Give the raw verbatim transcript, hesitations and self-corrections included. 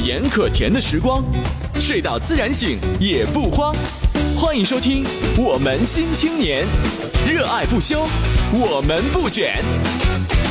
盐可甜的时光，睡到自然醒也不慌。欢迎收听我们新青年，热爱不休，我们不卷。